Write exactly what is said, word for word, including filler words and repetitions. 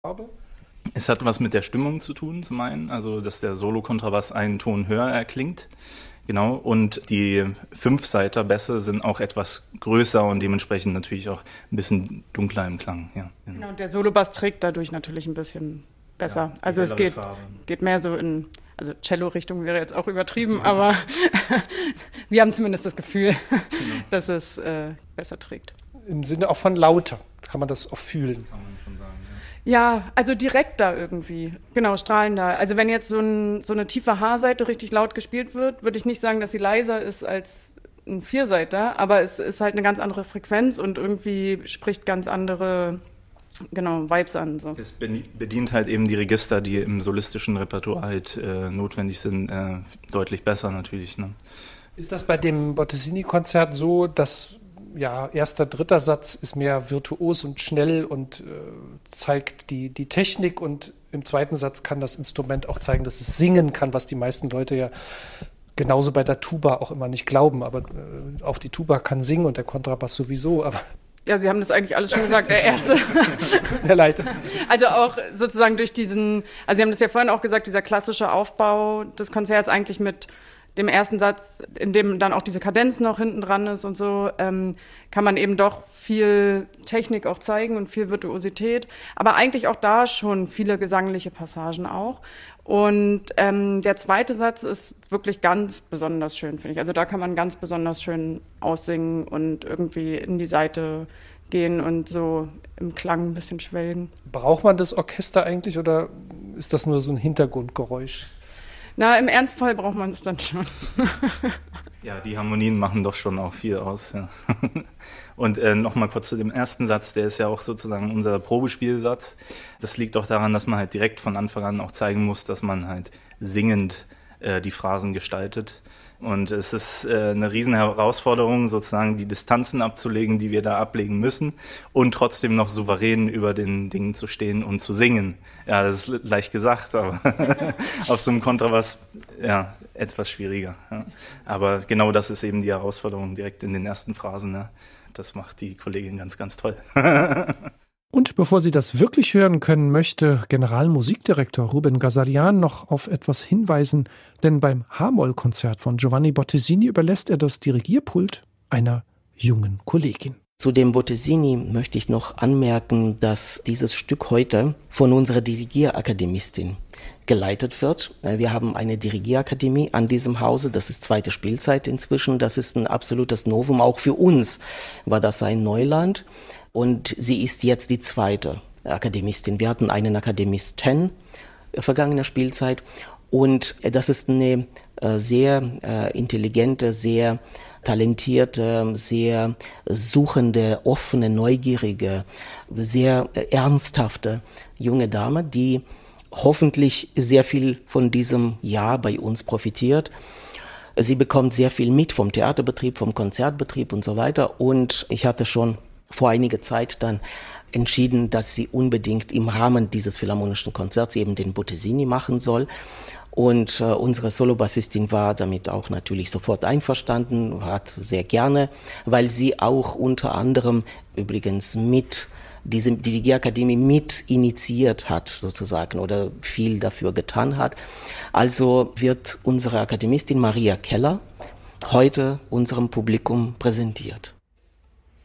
Farbe? Es hat was mit der Stimmung zu tun, zum einen, also dass der Solo-Kontrabass einen Ton höher erklingt. Genau, und die Fünfseiter-Bässe sind auch etwas größer und dementsprechend natürlich auch ein bisschen dunkler im Klang. Ja. Genau, und der Solobass trägt dadurch natürlich ein bisschen besser. Ja, also es geht, geht mehr so in, also Cello-Richtung wäre jetzt auch übertrieben, ja. aber wir haben zumindest das Gefühl, genau. dass es äh, besser trägt. Im Sinne auch von lauter kann man das auch fühlen. Kann man schon sagen. Ja, also direkter irgendwie, genau, strahlender. Also wenn jetzt so, ein, so eine tiefe H-Seite richtig laut gespielt wird, würde ich nicht sagen, dass sie leiser ist als ein Vierseiter, aber es ist halt eine ganz andere Frequenz und irgendwie spricht ganz andere, genau, Vibes an. So. Es bedient halt eben die Register, die im solistischen Repertoire halt äh, notwendig sind, äh, deutlich besser natürlich. Ne? Ist das bei dem Bottesini-Konzert so, dass ja, erster, dritter Satz ist mehr virtuos und schnell und äh, zeigt die, die Technik und im zweiten Satz kann das Instrument auch zeigen, dass es singen kann, was die meisten Leute ja genauso bei der Tuba auch immer nicht glauben, aber äh, auch die Tuba kann singen und der Kontrabass sowieso, aber ja, Sie haben das eigentlich alles schon gesagt, der erste. Der Leiter. Also auch sozusagen durch diesen, also Sie haben das ja vorhin auch gesagt, dieser klassische Aufbau des Konzerts eigentlich mit dem ersten Satz, in dem dann auch diese Kadenz noch hinten dran ist und so, ähm, kann man eben doch viel Technik auch zeigen und viel Virtuosität, aber eigentlich auch da schon viele gesangliche Passagen auch. Und ähm, der zweite Satz ist wirklich ganz besonders schön, finde ich. Also da kann man ganz besonders schön aussingen und irgendwie in die Seite gehen und so im Klang ein bisschen schwelgen. Braucht man das Orchester eigentlich oder ist das nur so ein Hintergrundgeräusch? Na, im Ernstfall braucht man es dann schon. Ja, die Harmonien machen doch schon auch viel aus. Ja. Und äh, nochmal kurz zu dem ersten Satz, der ist ja auch sozusagen unser Probespielsatz. Das liegt auch daran, dass man halt direkt von Anfang an auch zeigen muss, dass man halt singend äh, die Phrasen gestaltet. Und es ist äh, eine riesen Herausforderung, sozusagen die Distanzen abzulegen, die wir da ablegen müssen und trotzdem noch souverän über den Dingen zu stehen und zu singen. Ja, das ist leicht gesagt, aber auf so einem Kontrabass ja, etwas schwieriger. Ja. Aber genau das ist eben die Herausforderung direkt in den ersten Phrasen. Ja. Das macht die Kollegin ganz, ganz toll. Und bevor Sie das wirklich hören können, möchte Generalmusikdirektor Ruben Gazarian noch auf etwas hinweisen, denn beim H-Moll-Konzert von Giovanni Bottesini überlässt er das Dirigierpult einer jungen Kollegin. Zu dem Bottesini möchte ich noch anmerken, dass dieses Stück heute von unserer Dirigierakadämistin geleitet wird. Wir haben eine Dirigierakademie an diesem Hause, das ist zweite Spielzeit inzwischen, das ist ein absolutes Novum, auch für uns war das ein Neuland. Und sie ist jetzt die zweite Akademistin. Wir hatten einen Akademisten vergangene Spielzeit. Und das ist eine äh, sehr äh, intelligente, sehr talentierte, sehr suchende, offene, neugierige, sehr äh, ernsthafte junge Dame, die hoffentlich sehr viel von diesem Jahr bei uns profitiert. Sie bekommt sehr viel mit vom Theaterbetrieb, vom Konzertbetrieb und so weiter. Und ich hatte schon vor einiger Zeit dann entschieden, dass sie unbedingt im Rahmen dieses philharmonischen Konzerts eben den Bottesini machen soll. Und äh, unsere Solobassistin war damit auch natürlich sofort einverstanden, hat sehr gerne, weil sie auch unter anderem übrigens mit diese Dirigierakademie mit initiiert hat sozusagen oder viel dafür getan hat. Also wird unsere Akademistin Maria Keller heute unserem Publikum präsentiert.